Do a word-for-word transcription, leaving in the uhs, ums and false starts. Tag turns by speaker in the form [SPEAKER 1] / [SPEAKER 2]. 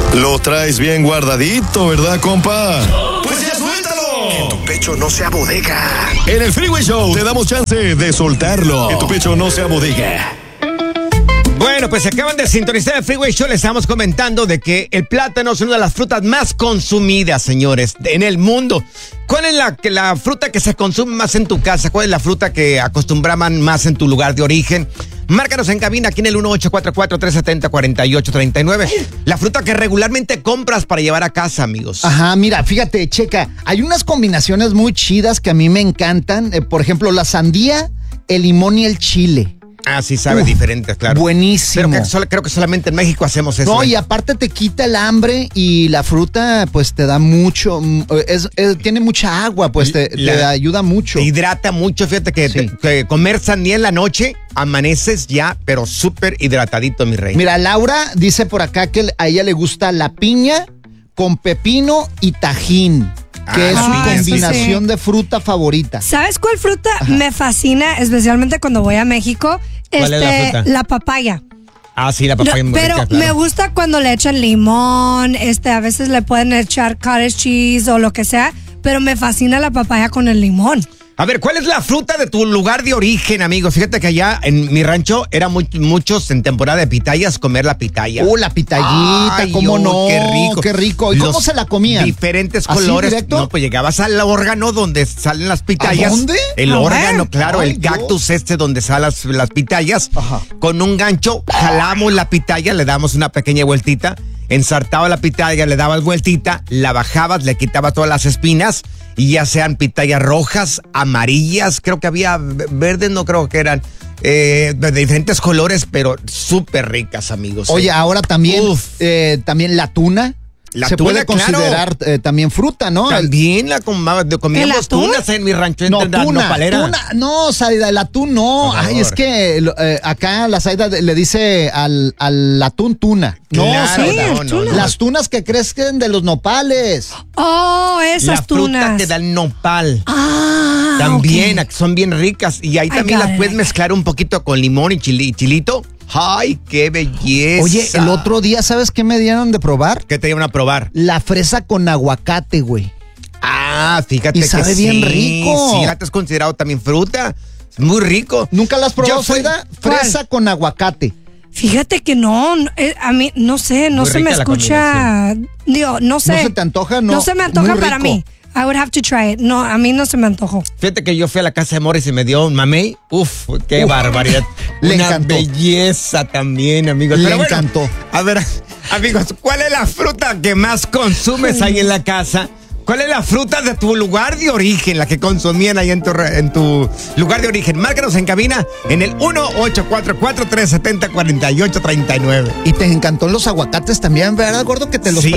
[SPEAKER 1] Lo traes bien guardadito, ¿verdad, compa?
[SPEAKER 2] ¡Pues ya suéltalo! Que tu pecho no sea bodega.
[SPEAKER 1] En el Freeway Show te damos chance de soltarlo. Que tu pecho no sea bodega.
[SPEAKER 3] Bueno, pues acaban de sintonizar el Freeway Show. Les estamos comentando de que el plátano es una de las frutas más consumidas, señores, en el mundo. ¿Cuál es la, la fruta que se consume más en tu casa? ¿Cuál es la fruta que acostumbraban más en tu lugar de origen? Márcanos en cabina aquí en el uno ocho cuatro cuatro, tres siete cero, cuatro ocho tres nueve. La fruta que regularmente compras para llevar a casa, amigos.
[SPEAKER 4] Ajá, mira, fíjate, checa. Hay unas combinaciones muy chidas que a mí me encantan. Eh, por ejemplo, la sandía, el limón y el chile.
[SPEAKER 3] Ah, sí, sabe
[SPEAKER 4] Uf,
[SPEAKER 3] diferente, claro.
[SPEAKER 4] Buenísimo.
[SPEAKER 3] Pero que solo, creo que solamente en México hacemos eso.
[SPEAKER 4] No,
[SPEAKER 3] ¿eh?
[SPEAKER 4] y aparte te quita el hambre y la fruta, pues te da mucho, es, es, tiene mucha agua, pues te,
[SPEAKER 3] La,
[SPEAKER 4] te ayuda mucho.
[SPEAKER 3] Te hidrata mucho, fíjate que,
[SPEAKER 4] Sí.
[SPEAKER 3] te, que comer sandía en la noche, amaneces ya, pero súper hidratadito, mi rey.
[SPEAKER 4] Mira, Laura dice por acá que a ella le gusta la piña con pepino y tajín, que
[SPEAKER 3] Ah,
[SPEAKER 4] es su
[SPEAKER 3] sí,
[SPEAKER 4] combinación
[SPEAKER 5] sí.
[SPEAKER 4] de fruta favorita.
[SPEAKER 5] ¿Sabes cuál fruta me fascina, especialmente cuando voy a México?
[SPEAKER 3] ¿Cuál es la
[SPEAKER 5] Este,
[SPEAKER 3] fruta?
[SPEAKER 5] la papaya.
[SPEAKER 3] Ah, sí, la
[SPEAKER 5] No,
[SPEAKER 3] papaya es muy
[SPEAKER 5] pero
[SPEAKER 3] rica, claro.
[SPEAKER 5] me gusta cuando le echan limón, este, a veces le pueden echar cottage cheese o lo que sea, pero me fascina la papaya con el limón.
[SPEAKER 3] A ver, ¿cuál es la fruta de tu lugar de origen, amigos? Fíjate que allá en mi rancho era muy, muchos en temporada de pitayas comer la pitaya.
[SPEAKER 4] Uh, la pitallita,
[SPEAKER 3] Ay,
[SPEAKER 4] cómo
[SPEAKER 3] oh,
[SPEAKER 4] no,
[SPEAKER 3] qué rico.
[SPEAKER 4] qué rico. ¿Y
[SPEAKER 3] Los
[SPEAKER 4] cómo se la comían?
[SPEAKER 3] Diferentes
[SPEAKER 4] ¿Así,
[SPEAKER 3] colores.
[SPEAKER 4] directo?
[SPEAKER 3] No, pues llegabas al órgano donde salen las pitayas.
[SPEAKER 4] ¿A dónde?
[SPEAKER 3] El
[SPEAKER 5] A
[SPEAKER 3] órgano,
[SPEAKER 5] ver.
[SPEAKER 3] claro,
[SPEAKER 4] Ay,
[SPEAKER 3] el cactus
[SPEAKER 4] Dios.
[SPEAKER 3] este donde salen las, las pitayas.
[SPEAKER 4] Ajá.
[SPEAKER 3] Con un gancho, jalamos la pitaya, le damos una pequeña vueltita. Ensartaba la pitaya, le dabas vueltita, la bajabas, le quitabas todas las espinas y ya sean pitayas rojas, amarillas, creo que había verdes, no creo que eran, eh, de diferentes colores, pero súper ricas, amigos.
[SPEAKER 4] Oye,
[SPEAKER 3] eh.
[SPEAKER 4] ahora también,
[SPEAKER 3] Uf.
[SPEAKER 4] eh, también la tuna.
[SPEAKER 3] La
[SPEAKER 4] se
[SPEAKER 3] tuna,
[SPEAKER 4] puede considerar
[SPEAKER 3] claro.
[SPEAKER 4] eh, también fruta, ¿no?
[SPEAKER 3] También la comaba- de- comíamos
[SPEAKER 5] ¿El atún?
[SPEAKER 3] tunas en mi rancho.
[SPEAKER 4] No,
[SPEAKER 3] en la
[SPEAKER 4] tuna,
[SPEAKER 3] nopalera.
[SPEAKER 4] tuna, no, Saida, el atún no.
[SPEAKER 3] Por
[SPEAKER 4] Ay,
[SPEAKER 3] favor.
[SPEAKER 4] es que lo- eh, acá la Saida le dice al, al atún tuna. No,
[SPEAKER 3] Claro,
[SPEAKER 4] Saida,
[SPEAKER 3] no, no, no.
[SPEAKER 4] las tunas que crecen de los nopales.
[SPEAKER 5] Oh,
[SPEAKER 3] La
[SPEAKER 5] esas
[SPEAKER 3] fruta
[SPEAKER 5] tunas.
[SPEAKER 3] que da el nopal.
[SPEAKER 5] Ah,
[SPEAKER 3] También,
[SPEAKER 5] ok.
[SPEAKER 3] son bien ricas. Y ahí
[SPEAKER 5] I
[SPEAKER 3] también
[SPEAKER 5] got
[SPEAKER 3] las
[SPEAKER 5] it,
[SPEAKER 3] puedes
[SPEAKER 5] I got
[SPEAKER 3] mezclar un poquito con limón y, chili- y chilito. ¡Ay, qué belleza!
[SPEAKER 4] Oye, el otro día, ¿sabes qué me dieron de probar?
[SPEAKER 3] ¿Qué te iban a probar?
[SPEAKER 4] La fresa con aguacate, güey.
[SPEAKER 3] Ah, fíjate
[SPEAKER 4] Y
[SPEAKER 3] que
[SPEAKER 4] sabe
[SPEAKER 3] sí.
[SPEAKER 4] bien rico.
[SPEAKER 3] Sí, la te has considerado también fruta. Es muy rico.
[SPEAKER 4] ¿Nunca la has probado,
[SPEAKER 3] Yo fui-
[SPEAKER 4] Saida?
[SPEAKER 5] ¿Cuál?
[SPEAKER 4] Fresa con aguacate.
[SPEAKER 5] Fíjate que no, no, eh, a mí, no sé, no
[SPEAKER 3] Muy
[SPEAKER 5] se me
[SPEAKER 3] rica la
[SPEAKER 5] escucha, digo, no sé.
[SPEAKER 4] ¿No se te antoja? No,
[SPEAKER 5] No se me antoja
[SPEAKER 4] muy
[SPEAKER 5] para
[SPEAKER 4] rico.
[SPEAKER 5] mí. I would have to try it. No, a mí no se me antojó.
[SPEAKER 3] Fíjate que yo fui a la casa de Morris y me dio un mamey. Uf, qué
[SPEAKER 4] Uf.
[SPEAKER 3] barbaridad.
[SPEAKER 4] Le
[SPEAKER 3] Una
[SPEAKER 4] encantó.
[SPEAKER 3] belleza también, amigos.
[SPEAKER 4] Le
[SPEAKER 3] Pero bueno,
[SPEAKER 4] encantó.
[SPEAKER 3] A ver, amigos, ¿cuál es la fruta que más consumes ahí en la casa? ¿Cuál es la fruta de tu lugar de origen, la que consumían ahí en tu, re- en tu lugar de origen? Márcanos en cabina en el uno ocho cuatro cuatro, tres siete cero, cuatro ocho tres nueve.
[SPEAKER 4] Y te encantó los aguacates también, ¿verdad, gordo? Que te los
[SPEAKER 3] Sí,